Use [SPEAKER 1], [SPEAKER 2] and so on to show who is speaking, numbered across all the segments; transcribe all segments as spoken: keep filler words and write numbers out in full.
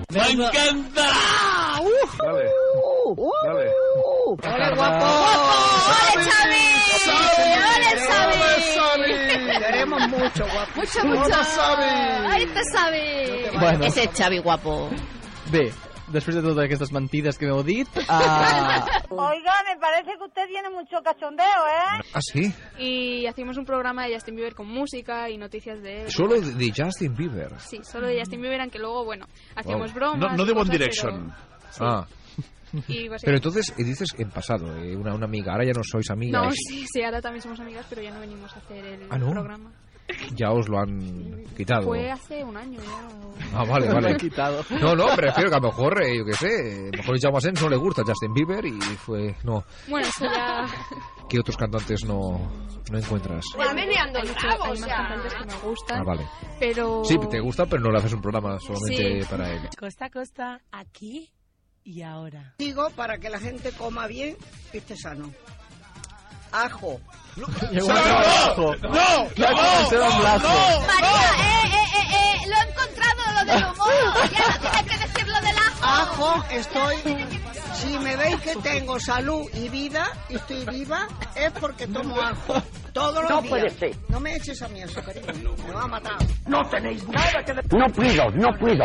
[SPEAKER 1] ¡Me encanta!
[SPEAKER 2] ¡Uf! Dale. Uh, uh,
[SPEAKER 3] Dale.
[SPEAKER 2] Uh, ¡Ole, guapo!
[SPEAKER 1] ¡Ole, Xavi! ¡Ole, Xavi!
[SPEAKER 2] Queremos mucho, guapo.
[SPEAKER 1] Mucho, mucho. ¡Ay, te Xavi!
[SPEAKER 3] No bueno.
[SPEAKER 1] Ese Xavi guapo.
[SPEAKER 3] Bé, després de totes aquestes mentides que m'heu dit... Uh...
[SPEAKER 4] Oiga, me parece que usted tiene mucho cachondeo, ¿eh?
[SPEAKER 5] ¿Ah, sí?
[SPEAKER 6] Y hacíamos un programa de Justin Bieber con música y noticias de él.
[SPEAKER 5] ¿Solo de, de Justin Bieber?
[SPEAKER 6] Sí, solo de Justin Bieber, aunque luego, bueno, hacíamos
[SPEAKER 5] Wow.
[SPEAKER 6] bromas...
[SPEAKER 7] No, no de
[SPEAKER 6] cosas,
[SPEAKER 7] One Direction.
[SPEAKER 6] Pero... Sí.
[SPEAKER 5] Ah.
[SPEAKER 6] Y, pues,
[SPEAKER 5] Pero entonces, eh, dices en pasado, eh, una, una amiga, ahora ya no sois amigas.
[SPEAKER 6] No, sí, sí, ahora también somos amigas, pero ya no venimos a hacer el
[SPEAKER 5] ¿Ah, no?
[SPEAKER 6] programa.
[SPEAKER 5] Ya os lo han quitado.
[SPEAKER 6] Fue hace un año ya. O...
[SPEAKER 5] Ah, vale, vale.
[SPEAKER 3] Lo han quitado.
[SPEAKER 5] No, no, me refiero que a lo mejor, eh, yo qué sé, a lo mejor a Jaume Asens no le gusta Justin Bieber y fue... No.
[SPEAKER 6] Bueno, eso ya...
[SPEAKER 5] ¿Qué otros cantantes no, no encuentras?
[SPEAKER 6] Pues meneando el rabo, hay más cantantes que me gustan,
[SPEAKER 5] Ah, vale.
[SPEAKER 6] pero...
[SPEAKER 5] Sí, te gusta, pero no le haces un programa solamente
[SPEAKER 6] Sí.
[SPEAKER 5] para él.
[SPEAKER 8] Costa a costa, aquí y ahora.
[SPEAKER 2] Digo, para que la gente coma bien y esté sano. Ajo.
[SPEAKER 3] Llegó un ajo.
[SPEAKER 7] ¡No!
[SPEAKER 3] Ya comencé un lazo.
[SPEAKER 1] María, eh, eh, eh, eh, lo he encontrado lo del humor. Ya no tienes que decir lo del ajo.
[SPEAKER 2] Ajo, estoy... Si me veis que tengo salud y vida y estoy viva, es porque tomo ajo. Todos los
[SPEAKER 9] No
[SPEAKER 2] días.
[SPEAKER 9] puede ser.
[SPEAKER 2] No me eches a mí eso, cariño. Me va a matar.
[SPEAKER 9] No tenéis nada que decir. No puedo, no puedo.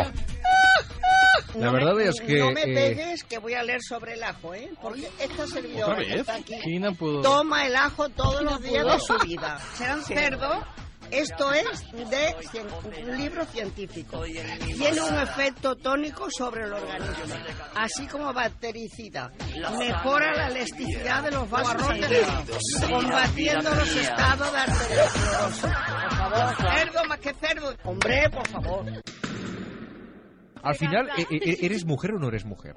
[SPEAKER 5] La
[SPEAKER 2] No
[SPEAKER 5] verdad
[SPEAKER 2] me,
[SPEAKER 5] es que...
[SPEAKER 2] No me
[SPEAKER 5] eh,
[SPEAKER 2] pegues, que voy a leer sobre el ajo, ¿eh? Porque esta servidora
[SPEAKER 7] ¿Otra
[SPEAKER 2] que
[SPEAKER 7] vez?
[SPEAKER 2] está aquí
[SPEAKER 3] Quina pudor.
[SPEAKER 2] toma el ajo todos los días
[SPEAKER 1] pudor.
[SPEAKER 2] de su vida. Serán cerdos. Esto es de cien- un libro científico. Tiene un efecto tónico sobre el organismo, así como bactericida. Mejora la elasticidad de los vasos sanguíneos, combatiendo los estados de arteriosclerosis. Por favor, cerdo más que cerdo. Hombre, por favor.
[SPEAKER 5] Al final, eh, eh, ¿eres mujer o no eres mujer?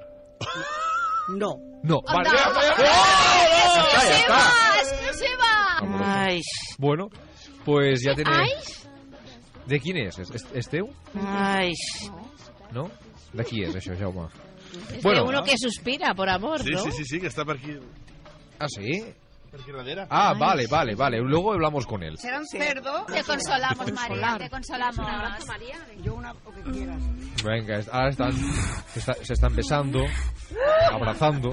[SPEAKER 2] No.
[SPEAKER 5] No, vale.
[SPEAKER 1] Anda.
[SPEAKER 5] Ya está, ya está.
[SPEAKER 1] ¡Exclusiva!
[SPEAKER 8] Ay,
[SPEAKER 5] Bueno, pues ya tenéis...
[SPEAKER 1] ¿Ay?
[SPEAKER 5] ¿De quién es? ¿Es- ¿Esteu?
[SPEAKER 8] ay.
[SPEAKER 5] No? De qui és, això, Jaume?
[SPEAKER 1] Es
[SPEAKER 5] Bueno.
[SPEAKER 1] de uno que suspira por amor,
[SPEAKER 7] Sí,
[SPEAKER 1] ¿no?
[SPEAKER 7] sí, sí, sí, que está por aquí.
[SPEAKER 5] ¿Ah, sí?
[SPEAKER 7] Por aquí radera.
[SPEAKER 5] Ah, vale, vale, vale. Luego hablamos con él.
[SPEAKER 2] Serán cerdos.
[SPEAKER 1] Te consolamos, María, te consolamos.
[SPEAKER 2] Yo una lo que quieras.
[SPEAKER 5] Venga, ahora están, se, está- se están besando, abrazando.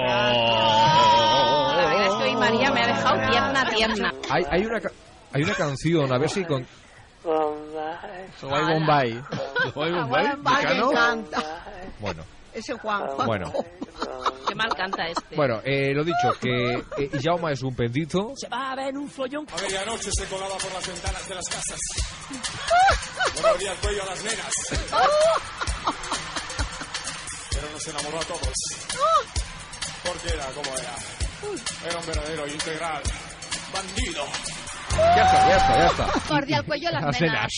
[SPEAKER 6] La verdad es que hoy María me ha dejado tierna, tierna.
[SPEAKER 5] Hay, hay, una, ca- hay una canción, a ver si con...
[SPEAKER 3] Soy Bombay.
[SPEAKER 7] Oye, un
[SPEAKER 2] Vaya, me encanta.
[SPEAKER 5] Bueno,
[SPEAKER 2] Ese Juan. Juan.
[SPEAKER 5] bueno.
[SPEAKER 6] Qué mal canta este.
[SPEAKER 5] Bueno, eh, lo dicho, que eh, Jaume es un pendito.
[SPEAKER 8] Se va a ver un follón.
[SPEAKER 10] A medianoche se colaba por las ventanas de las casas. No abría el cuello a las nenas. Pero nos enamoró a todos. Porque era como era. Era un verdadero integral. Bandido.
[SPEAKER 5] Ya está, ya está, ya está.
[SPEAKER 1] Mordía el cuello a las
[SPEAKER 5] Las
[SPEAKER 1] nenas.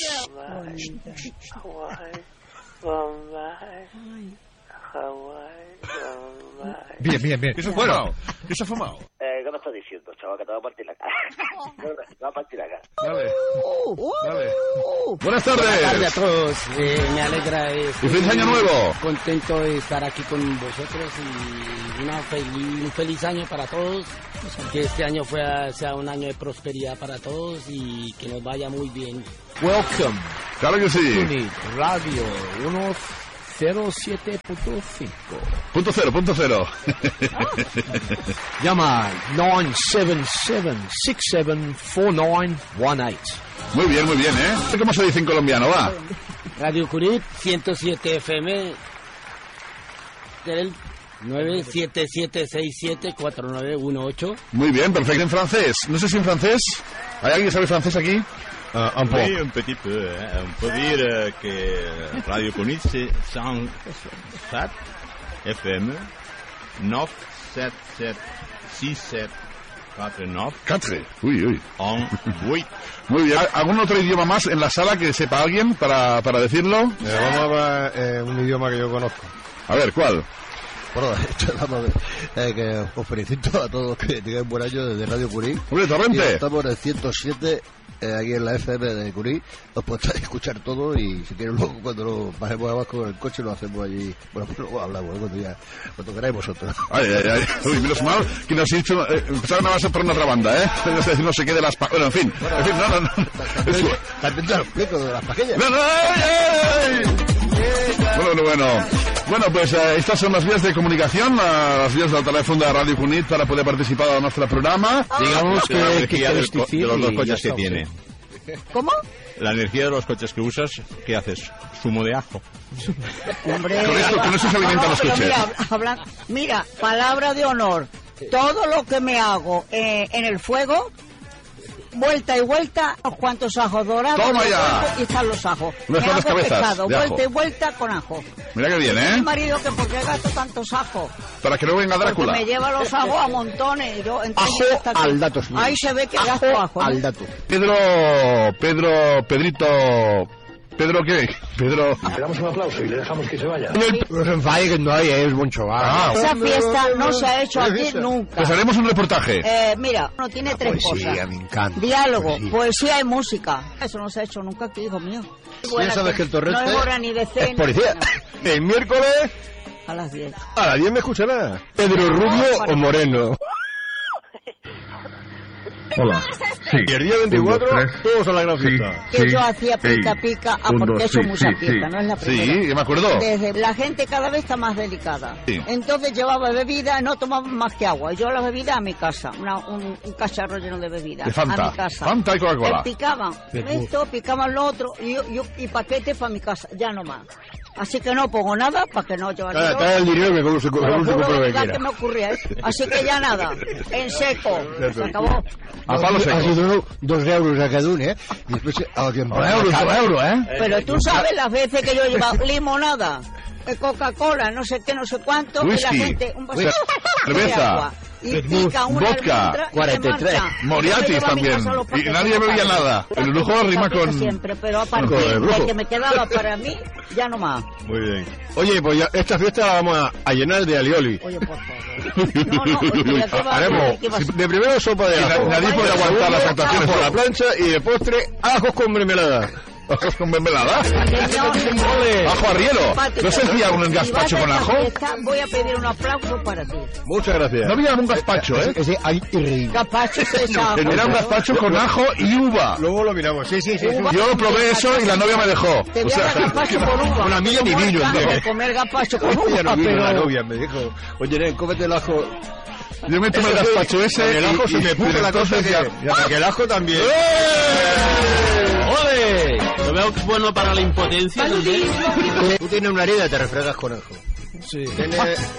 [SPEAKER 5] Bien, bien, bien.
[SPEAKER 7] ¿Qué se ha
[SPEAKER 5] Bueno,
[SPEAKER 7] fumado? ¿Qué se ha fumado?
[SPEAKER 9] Eh, ¿Qué me estás diciendo, chaval? Que te va a partir la cara. Te va a partir la cara.
[SPEAKER 7] Dale,
[SPEAKER 2] Uh, uh,
[SPEAKER 7] dale.
[SPEAKER 2] uh.
[SPEAKER 7] Buenas
[SPEAKER 11] Buenas tardes
[SPEAKER 7] tardes.
[SPEAKER 11] a todos, eh, me alegra eh,
[SPEAKER 7] Y feliz año nuevo.
[SPEAKER 11] contento de estar aquí con vosotros y una feliz, un feliz año para todos, que este año fue, sea un año de prosperidad para todos y que nos vaya muy bien.
[SPEAKER 3] Welcome.
[SPEAKER 7] Claro que sí.
[SPEAKER 3] Unit Radio ciento siete punto cinco.
[SPEAKER 7] Punto cero, punto cero.
[SPEAKER 3] Llama nueve siete siete, seis siete cuatro nueve uno ocho.
[SPEAKER 7] Muy bien, muy bien, ¿eh? ¿Cómo se dice en colombiano? Va.
[SPEAKER 11] Radio Curit ciento siete F M del nueve siete siete seis siete cuatro nueve uno ocho.
[SPEAKER 7] Muy bien, perfecto. En francés. No sé si en francés. ¿Hay alguien que sabe francés aquí?
[SPEAKER 12] Uh, un
[SPEAKER 7] peu.
[SPEAKER 12] oui, un petit peu. Hein. On peut dire euh, que Radio Conit, c'est cent sept F M, neuf sept sept six sept quatre neuf.
[SPEAKER 7] Quatre. Uy, uy.
[SPEAKER 12] En huit.
[SPEAKER 7] Muy bien. ¿Algún otro idioma más en la sala que sepa alguien para, para decirlo?
[SPEAKER 13] Eh, vamos a hablar eh, un idioma que yo conozco.
[SPEAKER 7] A ver, ¿cuál?
[SPEAKER 13] Bueno, esto, vamos a ver, eh, que os felicito a todos que tengáis buen año desde Radio Curí.
[SPEAKER 7] Hombre, Torrente.
[SPEAKER 13] Estamos en el ciento siete, eh, aquí en la F M de Curí. Os podéis escuchar todo y si queréis luego cuando lo bajemos abajo con el coche lo hacemos allí. Bueno, pues luego hablamos, ¿eh? cuando, ya, cuando queráis vosotros.
[SPEAKER 7] Ay, ay, ay. Uy, menos mal que nos ha dicho... Eh, empezaron a pasar por una otra banda, ¿eh? Es decir, no se quede las... Pa bueno, en fin. En fin, no, no, no.
[SPEAKER 13] También te lo explico de las paquillas.
[SPEAKER 7] No, no, ay, ay, ay. Bueno, bueno. Bueno, pues eh, estas son las vías de comunicación, eh, las vías del teléfono de Radio Cunit para poder participar del nuestro programa.
[SPEAKER 12] Digamos que,
[SPEAKER 7] La
[SPEAKER 12] que,
[SPEAKER 7] energía
[SPEAKER 12] que
[SPEAKER 7] del
[SPEAKER 12] del
[SPEAKER 7] co-
[SPEAKER 12] de los dos coches que tiene.
[SPEAKER 2] ¿Cómo?
[SPEAKER 12] La energía de los coches que usas, ¿qué haces? Zumo de ajo.
[SPEAKER 2] Hombre,
[SPEAKER 7] Con eso- con eso se alimentan
[SPEAKER 2] no,
[SPEAKER 7] los
[SPEAKER 2] pero
[SPEAKER 7] coches.
[SPEAKER 2] Mira, hablan- mira, palabra de honor. Todo lo que me hago eh, en el fuego, vuelta y vuelta, unos cuantos ajos dorados.
[SPEAKER 7] ¡Toma
[SPEAKER 2] los
[SPEAKER 7] ya!
[SPEAKER 2] vuelvo Y están los ajos.
[SPEAKER 7] Unas
[SPEAKER 2] me
[SPEAKER 7] cuantas
[SPEAKER 2] hago
[SPEAKER 7] cabezas
[SPEAKER 2] pescado,
[SPEAKER 7] de ajo.
[SPEAKER 2] vuelta y vuelta con ajo.
[SPEAKER 7] Mira qué bien,
[SPEAKER 2] Mi
[SPEAKER 7] ¿eh?
[SPEAKER 2] marido que por qué gasto tantos ajos.
[SPEAKER 7] Para que no venga
[SPEAKER 2] Porque
[SPEAKER 7] Drácula.
[SPEAKER 2] me lleva los ajos a montones. Y yo, entonces,
[SPEAKER 13] Ajo
[SPEAKER 2] hasta que-
[SPEAKER 13] al dato, sí.
[SPEAKER 2] Ahí se ve que gasto ajo. ¿no?
[SPEAKER 13] Al dato.
[SPEAKER 7] Pedro, Pedro, Pedrito... ¿Pedro qué? Pedro...
[SPEAKER 14] Le damos un aplauso y le dejamos que se vaya.
[SPEAKER 3] No se enfade que no hay, es buen chaval.
[SPEAKER 7] Ah,
[SPEAKER 2] Esa fiesta no se ha hecho aquí nunca.
[SPEAKER 7] pues haremos un reportaje.
[SPEAKER 2] Eh, mira, uno tiene tres
[SPEAKER 3] Poesía,
[SPEAKER 2] cosas.
[SPEAKER 3] me encanta.
[SPEAKER 2] Diálogo,
[SPEAKER 3] Poesía.
[SPEAKER 2] poesía y música. Eso no se ha hecho nunca aquí, hijo mío.
[SPEAKER 13] Ya sabes que el torrente
[SPEAKER 2] No es hora ni de cena.
[SPEAKER 13] es policía. El miércoles
[SPEAKER 2] A las diez.
[SPEAKER 13] a las diez me escuchará. Pedro Rubio o Moreno.
[SPEAKER 14] Hola. Sí.
[SPEAKER 13] Y el día veinticuatro,
[SPEAKER 14] Un, dos, tres.
[SPEAKER 13] todos a la gran fiesta.
[SPEAKER 2] Que yo hacía pica pica, ah,
[SPEAKER 14] Un,
[SPEAKER 2] porque
[SPEAKER 14] dos,
[SPEAKER 2] he hecho
[SPEAKER 14] sí,
[SPEAKER 2] mucha
[SPEAKER 14] sí,
[SPEAKER 2] fiesta,
[SPEAKER 14] sí.
[SPEAKER 2] no es la
[SPEAKER 7] Sí,
[SPEAKER 2] primera.
[SPEAKER 7] yo me acuerdo.
[SPEAKER 2] Desde la gente cada vez está más delicada.
[SPEAKER 7] Sí.
[SPEAKER 2] Entonces llevaba bebida, no tomaba más que agua. Y yo la bebida a mi casa, una- un, un cacharro lleno de bebida.
[SPEAKER 7] De Fanta.
[SPEAKER 2] A mi casa.
[SPEAKER 7] Fanta y Coca-Cola.
[SPEAKER 2] Me picaban esto, picaban lo otro y, yo- yo- y paquetes para mi casa, ya no más. Así que no pongo nada para que no llevar
[SPEAKER 13] Trae trae el dinero que como se,
[SPEAKER 2] Te lo
[SPEAKER 13] como se
[SPEAKER 2] juro
[SPEAKER 13] compra lo
[SPEAKER 2] de
[SPEAKER 13] que
[SPEAKER 2] verdad
[SPEAKER 13] quiera.
[SPEAKER 2] que me ocurría, ¿eh? Así que ya nada, en seco, se acabó.
[SPEAKER 7] A palo seco.
[SPEAKER 13] Ha sido dos euros a cada uno, ¿eh? Y después a tiempo.
[SPEAKER 3] Un euro, un euro, ¿eh?
[SPEAKER 2] Pero tú sabes las veces que yo he llevado limonada, eh, Coca-Cola, no sé qué, no sé cuánto,
[SPEAKER 7] Whisky,
[SPEAKER 2] y la gente, un vasito de
[SPEAKER 7] cerveza,
[SPEAKER 2] agua, y pica una
[SPEAKER 7] vodka,
[SPEAKER 2] almendra y
[SPEAKER 13] cuarenta y tres,
[SPEAKER 2] se marcha. Yo me
[SPEAKER 7] Moriatis
[SPEAKER 2] llevo a mi
[SPEAKER 7] también.
[SPEAKER 2] casa los
[SPEAKER 7] Y
[SPEAKER 2] paquetes
[SPEAKER 7] nadie
[SPEAKER 2] de
[SPEAKER 7] bebía
[SPEAKER 2] Coca-Cola.
[SPEAKER 7] nada. El lujo rima
[SPEAKER 2] Paquete
[SPEAKER 7] con...
[SPEAKER 2] siempre, pero a
[SPEAKER 13] Con el
[SPEAKER 2] partir
[SPEAKER 13] brujo.
[SPEAKER 2] de que me quedaba para mí, ya no más.
[SPEAKER 13] Muy bien. Oye, pues ya, esta fiesta la vamos a, a llenar de alioli.
[SPEAKER 2] Oye, por favor. No, no, oye, ¿qué va a
[SPEAKER 13] Haremos
[SPEAKER 2] hacer? ¿Qué va a hacer?
[SPEAKER 13] de primero sopa de
[SPEAKER 7] Y
[SPEAKER 13] ajo.
[SPEAKER 7] na- nadie puede aguantar las actuaciones
[SPEAKER 13] por la
[SPEAKER 7] por-
[SPEAKER 13] plancha y de postre ajos con mermelada.
[SPEAKER 7] Ajos con mermelada.
[SPEAKER 2] Señor,
[SPEAKER 7] Ajo arriero. ¿No se hacía un
[SPEAKER 2] si
[SPEAKER 7] gazpacho
[SPEAKER 2] vas a
[SPEAKER 7] con
[SPEAKER 2] esta
[SPEAKER 7] ajo?
[SPEAKER 2] fiesta, voy a pedir un aplauso para ti.
[SPEAKER 13] Muchas gracias.
[SPEAKER 7] No había un gazpacho, ¿eh?
[SPEAKER 3] Ese hay y
[SPEAKER 2] Gazpacho es esa.
[SPEAKER 7] Era un gazpacho con ajo y uva.
[SPEAKER 13] Luego lo miramos. Sí, sí, sí.
[SPEAKER 2] Uva.
[SPEAKER 7] Yo probé eso y la novia me dejó.
[SPEAKER 2] Te
[SPEAKER 7] O
[SPEAKER 2] voy a dar
[SPEAKER 7] sea,
[SPEAKER 2] gazpacho con uva.
[SPEAKER 13] Una milla ni vino,
[SPEAKER 2] Como
[SPEAKER 13] ¿entiendes?
[SPEAKER 2] comer gazpacho con
[SPEAKER 13] Ella
[SPEAKER 2] uva,
[SPEAKER 13] no vino, la
[SPEAKER 2] pero...
[SPEAKER 13] novia me dijo, oye, Nen, cómete el ajo.
[SPEAKER 7] yo me tomé el
[SPEAKER 13] Eso sí,
[SPEAKER 7] gazpacho ese
[SPEAKER 13] con el ajo
[SPEAKER 7] y-
[SPEAKER 13] se
[SPEAKER 7] y-
[SPEAKER 13] me puso
[SPEAKER 7] y
[SPEAKER 13] la cosa
[SPEAKER 7] entonces
[SPEAKER 13] que,
[SPEAKER 7] ya-
[SPEAKER 13] que el ajo también.
[SPEAKER 11] ¡Ole! Lo veo bueno para la impotencia.
[SPEAKER 13] Tú tienes una herida y te refregas con ajo.
[SPEAKER 3] Sí.
[SPEAKER 13] Tienes,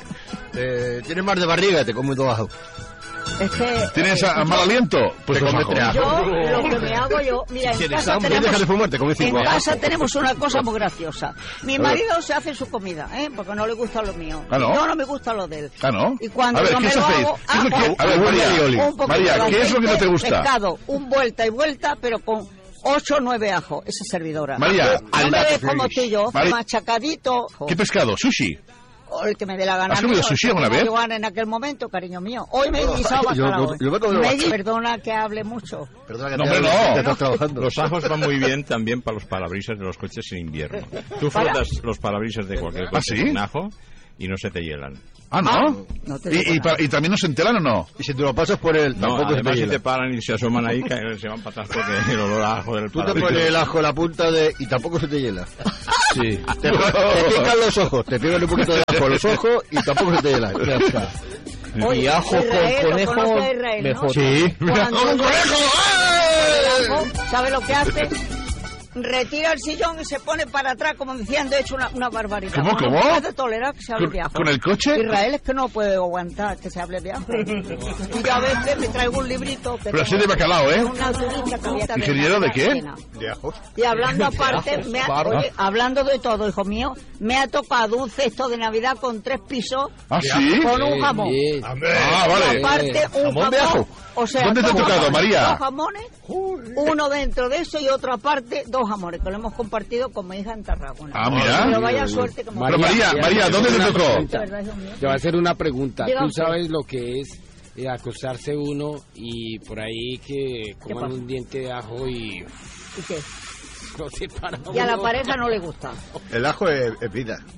[SPEAKER 13] eh, tienes más de barriga, te comes dos ajos.
[SPEAKER 2] Es que...
[SPEAKER 7] ¿Tienes a- mal aliento? Pues
[SPEAKER 13] Te
[SPEAKER 7] dos
[SPEAKER 13] comes
[SPEAKER 7] ajos.
[SPEAKER 13] tres
[SPEAKER 2] Yo,
[SPEAKER 13] ajos.
[SPEAKER 2] lo que me hago yo... Mira, en
[SPEAKER 13] Tienes
[SPEAKER 2] casa
[SPEAKER 13] hambre,
[SPEAKER 2] tenemos...
[SPEAKER 13] dejas de fumar, te comes cinco
[SPEAKER 2] En
[SPEAKER 13] ajos.
[SPEAKER 2] casa tenemos una cosa muy graciosa. Mi marido se hace su comida, ¿eh? Porque no le gusta lo mío.
[SPEAKER 7] Ah, ¿no?
[SPEAKER 2] Yo no me gusta lo de él.
[SPEAKER 7] Ah, ¿no?
[SPEAKER 2] Y cuando
[SPEAKER 7] A ver,
[SPEAKER 2] yo
[SPEAKER 7] ¿qué
[SPEAKER 2] me
[SPEAKER 7] os
[SPEAKER 2] lo
[SPEAKER 7] hacéis?
[SPEAKER 2] hago,
[SPEAKER 7] ¿Qué es lo que-
[SPEAKER 2] ajo,
[SPEAKER 7] a ver,
[SPEAKER 2] un
[SPEAKER 7] María,
[SPEAKER 2] poquito
[SPEAKER 7] María,
[SPEAKER 2] de
[SPEAKER 7] ¿qué es lo que no te
[SPEAKER 2] aceite,
[SPEAKER 7] gusta?
[SPEAKER 2] Pescado, un vuelta y vuelta, pero con ocho o nueve ajos, esa servidora.
[SPEAKER 7] María,
[SPEAKER 2] no
[SPEAKER 7] al
[SPEAKER 2] me
[SPEAKER 7] dato,
[SPEAKER 2] ves como
[SPEAKER 7] Félix.
[SPEAKER 2] estoy yo,
[SPEAKER 7] María-
[SPEAKER 2] machacadito.
[SPEAKER 7] ¿Qué pescado? ¿Sushi?
[SPEAKER 2] O el que me dé la gana.
[SPEAKER 7] ¿Has comido
[SPEAKER 2] mío,
[SPEAKER 7] sushi
[SPEAKER 2] el que
[SPEAKER 7] alguna
[SPEAKER 2] me
[SPEAKER 7] vez?
[SPEAKER 2] dio gana en aquel momento, cariño mío. Hoy me he guisado
[SPEAKER 13] Yo-
[SPEAKER 2] bacalao.
[SPEAKER 13] yo- yo me he comido
[SPEAKER 2] Me-
[SPEAKER 13] bacalao.
[SPEAKER 2] Perdona que hable mucho.
[SPEAKER 13] Perdona que
[SPEAKER 7] No,
[SPEAKER 13] te
[SPEAKER 7] hombre,
[SPEAKER 13] hable,
[SPEAKER 7] no.
[SPEAKER 13] que estás trabajando.
[SPEAKER 12] Los ajos van muy bien también para los parabrisas de los coches en invierno. Tú
[SPEAKER 2] ¿Para?
[SPEAKER 12] frotas los parabrisas de cualquier
[SPEAKER 7] ¿Ah,
[SPEAKER 12] coche
[SPEAKER 7] sí?
[SPEAKER 12] con ajo y no se te hielan.
[SPEAKER 7] Ah, ¿no?
[SPEAKER 2] No te
[SPEAKER 7] ¿Y,
[SPEAKER 2] digo
[SPEAKER 7] y,
[SPEAKER 2] nada.
[SPEAKER 7] pa- ¿Y también nos enteran o no?
[SPEAKER 13] Y si te lo pasas por él,
[SPEAKER 12] No,
[SPEAKER 13] tampoco se te
[SPEAKER 12] además si
[SPEAKER 13] hiela.
[SPEAKER 12] te paran y se asoman ahí, caen- se van para atrás porque el olor a ajo del
[SPEAKER 13] Tú te
[SPEAKER 12] parabrisas.
[SPEAKER 13] pones el ajo en la punta de... y tampoco se te hiela.
[SPEAKER 3] Sí.
[SPEAKER 13] Te, te pican los ojos, te pican un poquito de ajo en los ojos y tampoco se te hiela. Ya está.
[SPEAKER 2] Oye,
[SPEAKER 3] Y ajo
[SPEAKER 2] Israel,
[SPEAKER 3] con
[SPEAKER 2] lo
[SPEAKER 3] conejo,
[SPEAKER 2] conoce a Israel, ¿no?
[SPEAKER 3] mejor.
[SPEAKER 7] Sí.
[SPEAKER 2] Cuando-
[SPEAKER 7] ¡Con conejo! ¡Eh!
[SPEAKER 2] ¿Sabe lo que hace? Retira el sillón y se pone para atrás como diciendo he hecho una, una barbaridad.
[SPEAKER 7] ¿Cómo,
[SPEAKER 2] No,
[SPEAKER 7] cómo?
[SPEAKER 2] No puede tolerar que se hable
[SPEAKER 7] ¿Con-
[SPEAKER 2] de ajo.
[SPEAKER 7] con el coche?
[SPEAKER 2] Israel es que no puede aguantar que se hable de ajo. Y yo a veces me traigo un librito. Que
[SPEAKER 7] Pero así
[SPEAKER 2] tengo-
[SPEAKER 7] de bacalao, ¿eh?
[SPEAKER 2] Una turista que había-
[SPEAKER 7] ¿Ingeniero de qué?
[SPEAKER 13] De ajos.
[SPEAKER 2] Y hablando aparte, me ha-
[SPEAKER 7] Barba.
[SPEAKER 2] oye, hablando de todo, hijo mío, me ha tocado un cesto de Navidad con tres pisos
[SPEAKER 7] ¿Ah, sí?
[SPEAKER 2] con un jamón.
[SPEAKER 3] Bien.
[SPEAKER 7] Ah, vale.
[SPEAKER 2] Y aparte un
[SPEAKER 7] ¿Jamón de ajo?
[SPEAKER 2] O sea,
[SPEAKER 7] ¿Dónde te ha
[SPEAKER 2] dos
[SPEAKER 7] tocado,
[SPEAKER 2] jamones,
[SPEAKER 7] María?
[SPEAKER 2] Dos jamones, uno dentro de eso y otro aparte, dos jamones, que lo hemos compartido con mi hija en Tarragona.
[SPEAKER 7] Ah, mira.
[SPEAKER 2] Pero vaya suerte que me
[SPEAKER 7] Pero María, María, ¿dónde te
[SPEAKER 11] una
[SPEAKER 7] tocó?
[SPEAKER 11] pregunta.
[SPEAKER 2] De verdad, hijo mío.
[SPEAKER 11] Te voy a hacer una pregunta.
[SPEAKER 2] Diga
[SPEAKER 11] Tú
[SPEAKER 2] usted.
[SPEAKER 11] sabes lo que es eh, acostarse uno y por ahí que coman
[SPEAKER 2] pasa?
[SPEAKER 11] un diente de ajo y
[SPEAKER 2] ¿Y qué?
[SPEAKER 11] no se para
[SPEAKER 2] Y a la
[SPEAKER 11] uno.
[SPEAKER 2] pareja no le gusta.
[SPEAKER 13] El ajo es, es vida.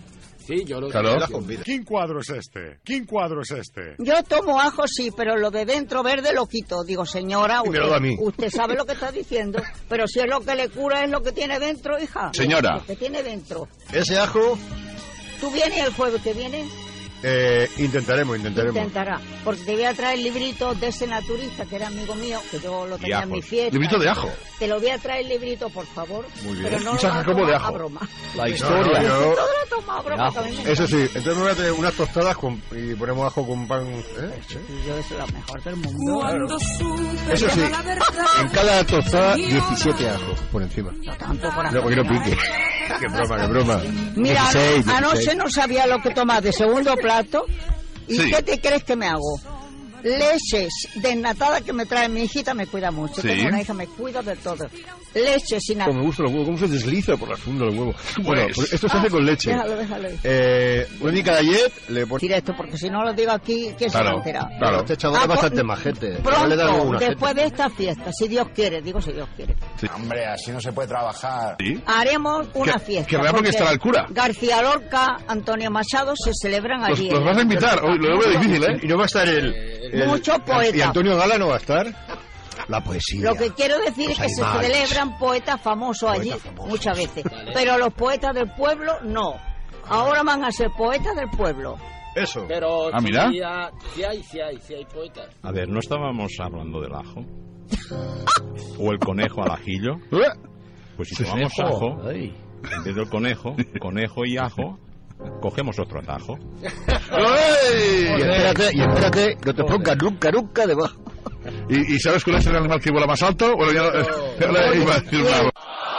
[SPEAKER 11] Sí, yo lo
[SPEAKER 7] Claro.
[SPEAKER 11] sé.
[SPEAKER 10] ¿Quién cuadro es este? ¿Quién cuadro es este?
[SPEAKER 2] Yo tomo ajo, sí, pero lo de dentro verde lo quito. Digo, señora,
[SPEAKER 7] Y me
[SPEAKER 2] usted,
[SPEAKER 7] lo da a mí.
[SPEAKER 2] usted sabe lo que está diciendo, pero si es lo que le cura es lo que tiene dentro, hija.
[SPEAKER 7] Señora.
[SPEAKER 2] Lo que tiene dentro.
[SPEAKER 13] Ese ajo,
[SPEAKER 2] ¿Tú vienes el jueves que viene?
[SPEAKER 13] eh, intentaremos, intentaremos.
[SPEAKER 2] Intentará. Porque te voy a traer el librito de ese naturista, que era amigo mío, que yo lo tenía en mi fiesta.
[SPEAKER 7] Librito de ajo.
[SPEAKER 2] Te lo voy a traer el librito, por favor.
[SPEAKER 7] Muy bien.
[SPEAKER 2] Pero no
[SPEAKER 7] Un
[SPEAKER 2] lo
[SPEAKER 7] San
[SPEAKER 2] vas a
[SPEAKER 7] Jacobo
[SPEAKER 2] tomar
[SPEAKER 7] de
[SPEAKER 2] a
[SPEAKER 7] ajo.
[SPEAKER 2] broma.
[SPEAKER 13] La historia.
[SPEAKER 2] Todo
[SPEAKER 13] yo-
[SPEAKER 2] lo toma a broma, que a mí me
[SPEAKER 13] Eso
[SPEAKER 2] encanta.
[SPEAKER 13] sí, entonces me voy a tener unas tostadas con, y ponemos ajo con pan. ¿eh?
[SPEAKER 2] Yo es lo mejor del mundo.
[SPEAKER 13] Eso sí, en cada tostada diecisiete ajos por encima.
[SPEAKER 2] No tanto por
[SPEAKER 13] No, porque no pique. Qué broma, qué broma.
[SPEAKER 2] Mira,
[SPEAKER 13] dieciséis,
[SPEAKER 2] anoche
[SPEAKER 13] dieciséis.
[SPEAKER 2] no sabía lo que tomar de segundo plato. ¿Y
[SPEAKER 7] Sí.
[SPEAKER 2] qué te crees que me hago? Leches desnatadas que me trae mi hijita, me cuida mucho.
[SPEAKER 7] Sí.
[SPEAKER 2] Tengo una hija, me cuida de todo. Leche sin
[SPEAKER 13] Como
[SPEAKER 2] nada.
[SPEAKER 13] me gustan los huevos, cómo se desliza por la funda del huevo. Bueno,
[SPEAKER 7] Pues-
[SPEAKER 13] pues esto se hace con leche.
[SPEAKER 2] Déjalo, déjalo.
[SPEAKER 13] Eh, una mica de ayer le pones...
[SPEAKER 2] Directo, porque si no lo digo aquí, ¿quién se va a
[SPEAKER 13] Claro,
[SPEAKER 2] enterar?
[SPEAKER 13] claro. Este chaval es
[SPEAKER 2] Ah,
[SPEAKER 13] bastante
[SPEAKER 2] pues,
[SPEAKER 13] majete.
[SPEAKER 2] Pronto,
[SPEAKER 13] Le da una
[SPEAKER 2] después de esta fiesta, si Dios quiere, digo si Dios quiere,
[SPEAKER 10] Hombre, así no se puede trabajar.
[SPEAKER 7] ¿Sí?
[SPEAKER 2] haremos una
[SPEAKER 7] Que-
[SPEAKER 2] fiesta.
[SPEAKER 7] que vea porque estará el cura.
[SPEAKER 2] García Lorca, Antonio Machado se celebran
[SPEAKER 7] Los,
[SPEAKER 2] allí.
[SPEAKER 7] los vas a invitar. Hoy lo veo difícil, ¿eh?
[SPEAKER 13] Y no va a estar el... el-
[SPEAKER 2] Mucho poeta.
[SPEAKER 13] ¿Y Antonio Gala no va a estar? La poesía.
[SPEAKER 2] Lo que quiero decir
[SPEAKER 13] Los
[SPEAKER 2] es que se
[SPEAKER 13] animales.
[SPEAKER 2] celebran poetas famosos allí
[SPEAKER 13] Poetas famosos.
[SPEAKER 2] muchas veces, pero los poetas del pueblo no. Ahora van a ser poetas del pueblo.
[SPEAKER 13] Eso.
[SPEAKER 11] Pero
[SPEAKER 7] Ah, mira.
[SPEAKER 11] sí, ha- sí hay, sí hay, sí hay poetas.
[SPEAKER 12] A ver, ¿no estábamos hablando del ajo? ¿O el conejo al ajillo? Pues si
[SPEAKER 7] Sí,
[SPEAKER 12] tomamos
[SPEAKER 7] sí.
[SPEAKER 12] ajo,
[SPEAKER 13] Ay.
[SPEAKER 12] en vez del conejo, conejo y ajo, cogemos otro atajo.
[SPEAKER 13] Y espérate, y espérate, no te pongas nunca, nunca debajo.
[SPEAKER 7] ¿Y, y sabes cuál es el animal que vuela más alto? Bueno, ya, ya le iba a decir una-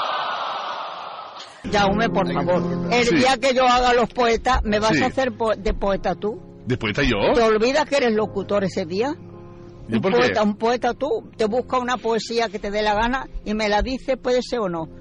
[SPEAKER 2] Jaume, por favor, el
[SPEAKER 7] Sí.
[SPEAKER 2] día que yo haga los poetas, ¿me vas
[SPEAKER 7] Sí.
[SPEAKER 2] a hacer po- de poeta tú?
[SPEAKER 7] ¿De poeta yo?
[SPEAKER 2] ¿Te olvidas que eres locutor ese día?
[SPEAKER 7] ¿Y
[SPEAKER 2] Un
[SPEAKER 7] por qué?
[SPEAKER 2] poeta, un poeta tú, te busca una poesía que te dé la gana y me la dices, puede ser o no.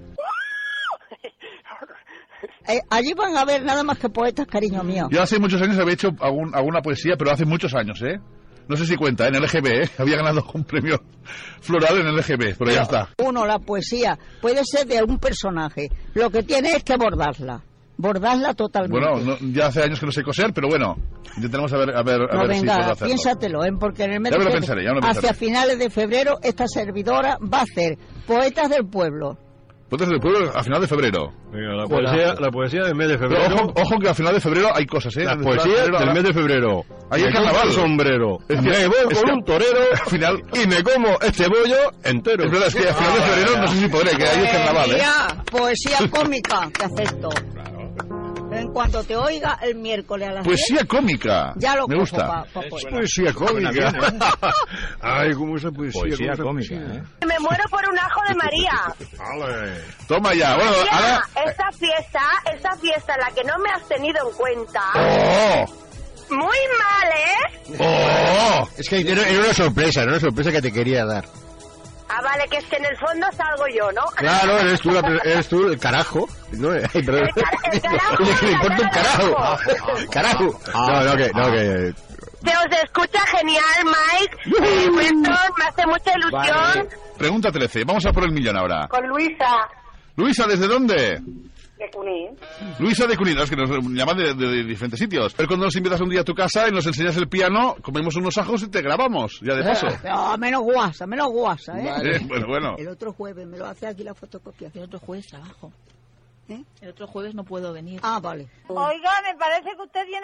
[SPEAKER 2] Eh, allí van a ver nada más que poetas, cariño mío.
[SPEAKER 7] Yo hace muchos años había hecho algún- alguna poesía, pero hace muchos años, ¿eh? No sé si cuenta, en el L G B, ¿eh? Había ganado un premio floral en el L G B, pero ya está.
[SPEAKER 2] Uno, la poesía puede ser de un personaje. Lo que tiene es que bordarla. Bordarla totalmente.
[SPEAKER 7] Bueno, no- ya hace años que no sé coser, pero bueno, intentaremos a ver, a ver, a
[SPEAKER 2] No,
[SPEAKER 7] ver si puedo
[SPEAKER 2] venga,
[SPEAKER 7] hacerlo.
[SPEAKER 2] piénsatelo, ¿eh? Porque en el mes
[SPEAKER 7] Ya me
[SPEAKER 2] de
[SPEAKER 7] lo
[SPEAKER 2] fe-
[SPEAKER 7] pensaré, ya me lo
[SPEAKER 2] hacia
[SPEAKER 7] pensaré.
[SPEAKER 2] finales de febrero esta servidora va a hacer poetas del pueblo.
[SPEAKER 7] Poetas del pueblo a final de febrero.
[SPEAKER 13] Venga, la poesía, la poesía del mes de
[SPEAKER 7] Pero
[SPEAKER 13] febrero.
[SPEAKER 7] ojo, ojo que a final de febrero hay cosas, ¿eh?
[SPEAKER 13] La
[SPEAKER 7] De
[SPEAKER 13] poesía
[SPEAKER 7] febrero
[SPEAKER 13] del
[SPEAKER 7] ahora-
[SPEAKER 13] mes de febrero.
[SPEAKER 7] Ahí
[SPEAKER 13] Me
[SPEAKER 7] es carnaval.
[SPEAKER 13] compro un sombrero.
[SPEAKER 7] Es que-
[SPEAKER 13] me voy
[SPEAKER 7] es
[SPEAKER 13] con
[SPEAKER 7] que-
[SPEAKER 13] un torero
[SPEAKER 7] Al final...
[SPEAKER 13] y me como este bollo entero.
[SPEAKER 7] Es verdad, es que a final de febrero no sé si podré, que ahí es carnaval, ¿eh?
[SPEAKER 2] Mira, poesía cómica, te acepto. En cuanto te oiga el miércoles a las
[SPEAKER 7] Poesía
[SPEAKER 2] diez,
[SPEAKER 7] cómica.
[SPEAKER 2] ya lo
[SPEAKER 7] Me
[SPEAKER 2] cojo
[SPEAKER 7] gusta.
[SPEAKER 2] pa- pa poeta.
[SPEAKER 13] Poesía
[SPEAKER 12] Suena bien,
[SPEAKER 13] cómica.
[SPEAKER 12] ¿eh?
[SPEAKER 13] Ay, cómo esa poesía.
[SPEAKER 12] Poesía
[SPEAKER 13] cómo esa
[SPEAKER 12] cómica,
[SPEAKER 13] poesía.
[SPEAKER 12] ¿eh?
[SPEAKER 4] Me muero por un ajo de María.
[SPEAKER 13] Vale.
[SPEAKER 7] Toma ya. Bueno,
[SPEAKER 4] María,
[SPEAKER 7] ahora...
[SPEAKER 4] esta fiesta, esta fiesta en la que no me has tenido en cuenta.
[SPEAKER 7] ¡Oh!
[SPEAKER 4] Muy mal, ¿eh?
[SPEAKER 7] ¡Oh!
[SPEAKER 13] Es que era, era una sorpresa, era una sorpresa que te quería dar.
[SPEAKER 4] Ah, vale, que es que en el fondo salgo yo, ¿no?
[SPEAKER 13] Claro, eres tú, la, eres tú el carajo. No, ay, perdón.
[SPEAKER 4] El cara- el carajo,
[SPEAKER 13] Oye, que le
[SPEAKER 4] el
[SPEAKER 13] importa un carajo.
[SPEAKER 4] carajo.
[SPEAKER 13] Carajo. No, no, que, no, que...
[SPEAKER 4] Se os escucha genial, Mike. Eh, Wilson, me hace mucha ilusión.
[SPEAKER 7] Pregunta trece. Vamos a por el millón ahora.
[SPEAKER 4] Con Luisa.
[SPEAKER 7] Luisa, ¿desde dónde?
[SPEAKER 4] De Cuní.
[SPEAKER 7] Luisa de Cuninos, que nos llaman de, de- de diferentes sitios. Pero cuando nos invitas un día a tu casa y nos enseñas el piano, comemos unos ajos y te grabamos, ya de paso.
[SPEAKER 2] No, menos guasa, menos guasa, ¿eh?
[SPEAKER 7] Eh, bueno, bueno.
[SPEAKER 2] El otro jueves me lo hace aquí la fotocopia.
[SPEAKER 6] El otro jueves trabajo.
[SPEAKER 2] ¿Eh?
[SPEAKER 6] El otro jueves no puedo venir.
[SPEAKER 2] Ah, vale.
[SPEAKER 4] Oiga, me parece que usted tiene